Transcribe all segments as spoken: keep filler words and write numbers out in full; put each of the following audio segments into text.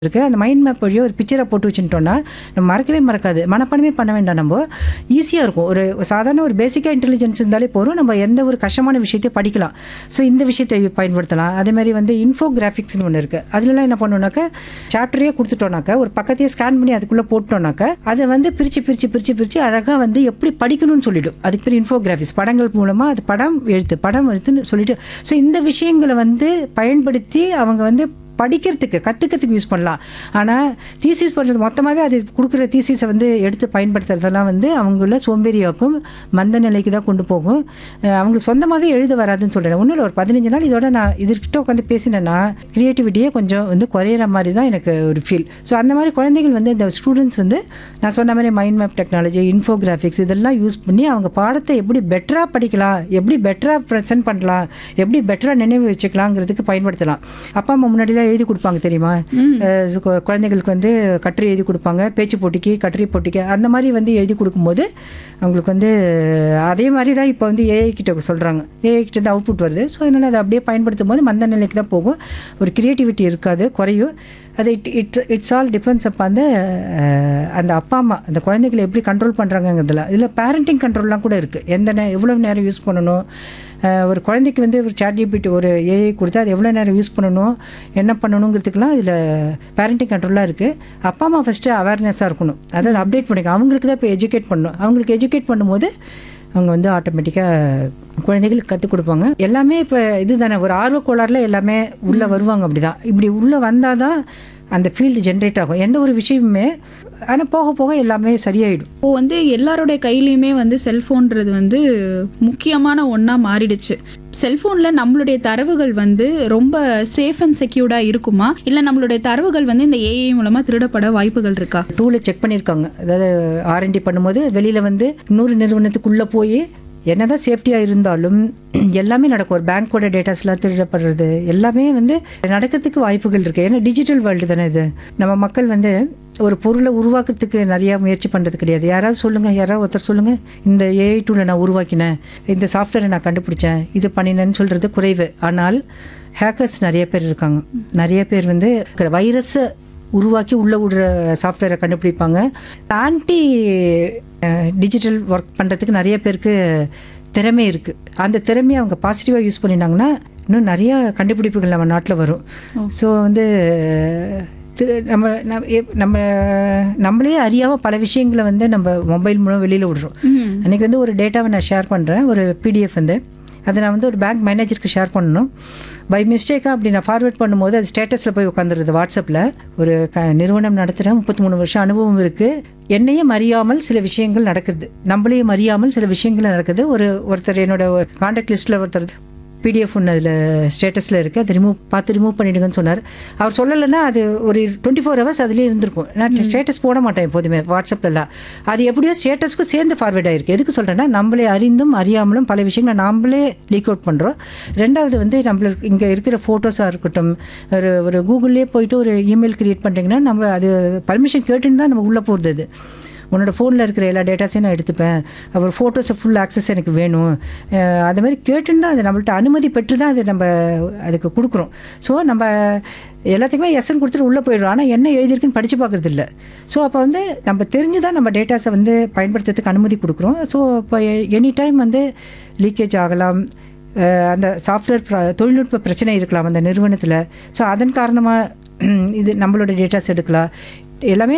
இருக்குது. அந்த mind map வழியாக ஒரு பிக்சரை போட்டு வச்சுட்டோன்னா நம்ம மறக்கவே மறக்காது. மனப்பாடமே பண்ண வேண்டாம். நம்ம ஈஸியாக இருக்கும். ஒரு சாதாரண ஒரு பேசிக்காக இன்டெலிஜென்ஸ் இருந்தாலே போதும். நம்ம எந்த ஒரு கஷ்டமான விஷயத்தையும் படிக்கலாம். ஸோ இந்த விஷயத்தை பயன்படுத்தலாம். அதேமாதிரி வந்து இன்ஃபோகிராஃபிக்ஸ்னு ஒன்று இருக்குது. அதுலலாம் என்ன பண்ணோன்னாக்கா சாப்டரே கொடுத்துட்டோன்னாக்கா ஒரு பக்கத்தையே ஸ்கேன் பண்ணி அதுக்குள்ளே போட்டோன்னாக்கா அதை வந்து பிரித்து பிரித்து பிரித்து பிரித்து அழகாக வந்து எப்படி படிக்கணும்னு சொல்லிவிடும். அதுக்கு பேர் இன்ஃபோகிராஃபிக்ஸ். படங்கள் மூலமாக அது படம் எழுத்து படம் எழுத்துன்னு சொல்லிட்டு ஸோ இந்த விஷயங்களை வந்து பயன்படுத்தி அவங்க வந்து படிக்கிறதுக்கு கற்றுக்கிறதுக்கு யூஸ் பண்ணலாம். ஆனால் தீசிஸ் பண்ணுறது மொத்தமாகவே அது கொடுக்குற தீசிஸை வந்து எடுத்து பயன்படுத்துறதெல்லாம் வந்து அவங்கள சோம்பேறியாக்கும் மந்த நிலைக்கு தான் கொண்டு போகும். அவங்களுக்கு சொந்தமாகவே எழுத வராதுன்னு சொல்கிறேன். ஒன்றும் இல்லை, ஒரு பதினஞ்சு நாள் இதோட நான் இதுக்கிட்ட உட்காந்து பேசினேன்னா க்ரியேட்டிவிட்டியே கொஞ்சம் வந்து குறையிற மாதிரி தான் எனக்கு ஒரு ஃபீல். ஸோ அந்த மாதிரி குழந்தைகள் வந்து இந்த ஸ்டூடெண்ட்ஸ் வந்து நான் சொன்ன மாதிரி மைண்ட் மேப் டெக்னாலஜி, இன்ஃபோகிராஃபிக்ஸ் இதெல்லாம் யூஸ் பண்ணி அவங்க பாடத்தை எப்படி பெட்டராக படிக்கலாம், எப்படி பெட்டராக ப்ரெசென்ட் பண்ணலாம், எப்படி பெட்டராக நினைவு வச்சுக்கலாங்கிறதுக்கு பயன்படுத்தலாம். அப்பா அம்மா முன்னாடிலாம் எழுதி கொடுப்பாங்க தெரியுமா, குழந்தைங்களுக்கு வந்து கட்டுரை எழுதி கொடுப்பாங்க, பேச்சு போட்டிக்கு கட்டுரை போட்டிக்கு அந்த மாதிரி வந்து எழுதி கொடுக்கும்போது அவங்களுக்கு வந்து அதே மாதிரி தான் இப்போ வந்து ஏஐ கிட்ட சொல்கிறாங்க. ஏஐ கிட்ட வந்து அவுட்புட் வருது. ஸோ அதனால் அதை அப்படியே பயன்படுத்தும் போது மந்த நிலைக்கு தான் போகும். ஒரு க்ரியேட்டிவிட்டி இருக்காது, குறையும். அது it it it's all depends அப்போ அந்த அந்த அப்பா அம்மா அந்த குழந்தைகளை எப்படி கண்ட்ரோல் பண்ணுறாங்கங்கிறதுல. இதில் பேரண்டிங் கண்ட்ரோல்லாம் கூட இருக்குது. எந்த நே எவ்வளோ நேரம் யூஸ் பண்ணணும், ஒரு குழந்தைக்கு வந்து ஒரு சாட் ஜிபிடி ஒரு ஏஐ கொடுத்தா அது எவ்வளோ நேரம் யூஸ் பண்ணணும், என்ன பண்ணணுங்கிறதுக்கெலாம் இதில் பேரண்டிங் கண்ட்ரோலாக இருக்குது. அப்பா அம்மா ஃபஸ்ட்டு அவேர்னஸாக இருக்கணும். அதாவது அப்டேட் பண்ணிக்கணும். அவங்களுக்கு தான் இப்போ எஜுகேட் பண்ணணும். அவங்களுக்கு எஜுகேட் பண்ணும்போது அவங்க வந்து ஆட்டோமேட்டிக்காக குழந்தைகளுக்கு கற்றுக் கொடுப்பாங்க. எல்லாமே இப்போ இது தானே, ஒரு ஆர்வக் கோளாறுல எல்லாமே உள்ளே வருவாங்க. அப்படி தான் இப்படி உள்ளே வந்தால் தான் அந்த ஃபீல்டு ஜென்ரேட் ஆகும் எந்த ஒரு விஷயமுமே. ஆனால் போக போக எல்லாமே சரியாயிடும். இப்போ வந்து எல்லாருடைய கையிலையுமே வந்து செல்ஃபோன்றது வந்து முக்கியமான ஒன்றா மாறிடுச்சு. செல்ஃபோனில் நம்மளுடைய தரவுகள் வந்து ரொம்ப சேஃப் அண்ட் செக்யூர்டாக இருக்குமா, இல்லை நம்மளுடைய தரவுகள் வந்து இந்த ஏஐ மூலமாக திருடப்பட வாய்ப்புகள் இருக்கா? டூலை செக் பண்ணியிருக்காங்க. அதாவது ஆர்என்டி பண்ணும்போது வெளியில் வந்து இன்னொரு நிறுவனத்துக்குள்ளே போய் என்னதான் சேஃப்டியாக இருந்தாலும் எல்லாமே நடக்கும். ஒரு பேங்க்கோட டேட்டாஸ்லாம் திருடப்படுறது எல்லாமே வந்து நடக்கிறதுக்கு வாய்ப்புகள் இருக்குது. ஏன்னா டிஜிட்டல் வேர்ல்டு தானே இது. நம்ம மக்கள் வந்து ஒரு பொருளை உருவாக்குறதுக்கு நிறையா முயற்சி பண்ணுறது கிடையாது. யாராவது சொல்லுங்கள், யாராவது ஒருத்தர் சொல்லுங்கள், இந்த ஏஐ டூலை நான் உருவாக்கினேன், இந்த சாஃப்ட்வேரை நான் கண்டுபிடிச்சேன், இது பண்ணினேன்னு சொல்கிறது குறைவு. ஆனால் ஹேக்கர்ஸ் நிறைய பேர் இருக்காங்க. நிறைய பேர் வந்து வைரஸை உருவாக்கி உள்ளே விடுற சாஃப்ட்வேரை கண்டுபிடிப்பாங்க. ஆன்டி டிஜிட்டல் ஒர்க் பண்ணுறதுக்கு நிறைய பேருக்கு திறமை இருக்குது. அந்த திறமையை அவங்க பாசிட்டிவாக யூஸ் பண்ணினாங்கன்னா இன்னும் நிறையா கண்டுபிடிப்புகள் நம்ம நாட்டில் வரும். ஸோ வந்து நம்ம நம்ம நம்மளே அறியாமல் பல விஷயங்களை வந்து நம்ம மொபைல் மூலம் வெளியில் விடுறோம். அன்றைக்கி வந்து ஒரு டேட்டாவை நான் ஷேர் பண்ணுறேன், ஒரு பிடிஎஃப் வந்து அதை நான் வந்து ஒரு பேங்க் மேனேஜருக்கு ஷேர் பண்ணணும். பை மிஸ்டேக்காக அப்படி நான் ஃபார்வேர்ட் பண்ணும்போது அது ஸ்டேட்டஸில் போய் உட்காந்துருது. வாட்ஸ்அப்பில் ஒரு க நிறுவனம் நடத்துகிறேன், முப்பத்தி மூணு வருஷம் அனுபவம் இருக்குது. என்னையும் அறியாமல் சில விஷயங்கள் நடக்குது, நம்மளையும் அறியாமல் சில விஷயங்கள் நடக்குது. ஒரு ஒருத்தர் என்னோட கான்டாக்ட் லிஸ்ட்டில் ஒருத்தர் பிடிஎஃப் ஒன்று அதில் ஸ்டேட்டஸில் இருக்குது, அதை ரிமூவ் பார்த்து ரிமூவ் பண்ணிவிடுங்கன்னு சொன்னார். அவர் சொல்லலைன்னா அது ஒரு டுவெண்ட்டி ஃபோர் ஹவர்ஸ் அதுலேயே இருந்திருக்கும். நான் ஸ்டேட்டஸ் போட மாட்டேன் எப்போதுமே வாட்ஸ்அப்லலாம். அது எப்படியோ ஸ்டேட்டஸ்க்கும் சேர்ந்து ஃபார்வேர்ட் ஆகிருக்கு. எதுக்கு சொல்கிறேன்னா நம்மளே அறிந்தும் அறியாமலும் பல விஷயங்களை நாம்ளே லீக் அவுட் பண்ணுறோம். ரெண்டாவது வந்து நம்மளுக்கு இங்கே இருக்கிற ஃபோட்டோஸாக இருக்கட்டும், ஒரு ஒரு கூகுள்லேயே போய்ட்டு ஒரு இமெயில் க்ரியேட் பண்ணுறீங்கன்னா நம்ம அது பர்மிஷன் கேட்டுன்னு தான் நம்ம உள்ளே போகிறது. அது உன்னோட ஃபோனில் இருக்கிற எல்லா டேட்டாஸையும் நான் எடுத்துப்பேன், அப்புறம் ஃபோட்டோஸை ஃபுல் ஆக்சஸ் எனக்கு வேணும், அது மாதிரி கேட்டுன்னு தான் அது நம்மள்ட்ட அனுமதி பெற்று தான் அது நம்ம அதுக்கு கொடுக்குறோம். ஸோ நம்ம எல்லாத்துக்குமே எஸ்என் கொடுத்துட்டு உள்ளே போயிடுறோம். ஆனால் என்ன எழுதியிருக்குன்னு படித்து பார்க்குறது இல்லை. ஸோ அப்போ வந்து நம்ம தெரிஞ்சு தான் நம்ம டேட்டாஸை வந்து பயன்படுத்துறதுக்கு அனுமதி கொடுக்குறோம். ஸோ இப்போ எனி டைம் வந்து லீக்கேஜ் ஆகலாம், அந்த சாஃப்ட்வேர் தொழில்நுட்ப பிரச்சனை இருக்கலாம் அந்த நிறுவனத்தில். ஸோ அதன் காரணமாக இது நம்மளோட டேட்டாஸ் எடுக்கலாம். எல்லாமே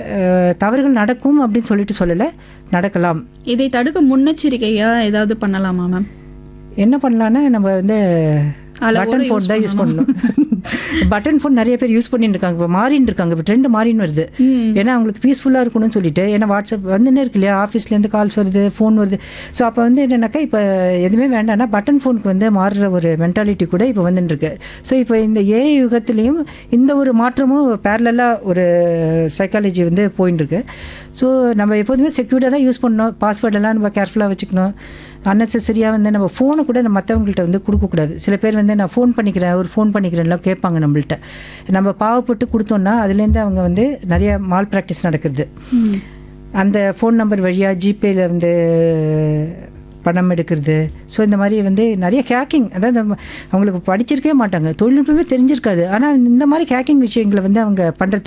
தவறுகள் நடக்கும் அப்படின்னு சொல்லிட்டு சொல்லலை, நடக்கலாம். இதை தடுக்க முன்னெச்சரிக்கையாக ஏதாவது பண்ணலாமா மேம்? என்ன பண்ணலான்னா நம்ம வந்து பட்டன் ஃபோன் தான் யூஸ் பண்ணணும். பட்டன் ஃபோன் நிறைய பேர் யூஸ் பண்ணிட்டு இருக்காங்க. இப்போ மாறின்னு இருக்காங்க. இப்போ ட்ரெண்ட் மாறின்னு வருது. ஏன்னா அவங்களுக்கு பீஸ்ஃபுல்லாக இருக்கணும்னு சொல்லிட்டு. ஏன்னா வாட்ஸ்அப் வந்துன்னே இருக்கு இல்லையா, ஆஃபீஸ்லேருந்து கால்ஸ் வருது, ஃபோன் வருது. ஸோ அப்போ வந்து என்னென்னாக்கா இப்போ எதுவுமே வேண்டாம்னா பட்டன் ஃபோனுக்கு வந்து மாறுற ஒரு மென்டாலிட்டி கூட இப்போ வந்துட்டுருக்கு. ஸோ இப்போ இந்த ஏஐ யுகத்துலேயும் இந்த ஒரு மாற்றமும் பேரலாக ஒரு சைக்காலஜி வந்து போயின்னு இருக்கு. ஸோ நம்ம எப்போதுமே செக்யூர்டாக தான் யூஸ் பண்ணணும். பாஸ்வேர்டெல்லாம் நம்ம கேர்ஃபுல்லாக வச்சுக்கணும். அன்னெசரியாக வந்து நம்ம ஃபோனை கூட நம்ம மற்றவங்கள்ட்ட வந்து கொடுக்கக்கூடாது. சில பேர் வந்து நான் ஃபோன் பண்ணிக்கிறேன் ஒரு ஃபோன் பண்ணிக்கிறேன்லாம் கேட்பாங்க நம்மள்ட்ட. நம்ம பாவப்பட்டு கொடுத்தோன்னா அதுலேருந்து அவங்க வந்து நிறைய மால் ப்ராக்டிஸ் நடக்குது. அந்த ஃபோன் நம்பர் வழியாக ஜிபேயில் வந்து பணம் எடுக்கிறது. ஸோ இந்த மாதிரி வந்து நிறைய ஹேக்கிங், அதாவது நம்ம- அவங்களுக்கு படிச்சிருக்கவே மாட்டாங்க, தொழில்நுட்பமே தெரிஞ்சிருக்காது, ஆனால் இந்த மாதிரி ஹேக்கிங் விஷயங்களை வந்து அவங்க பண்ணுறது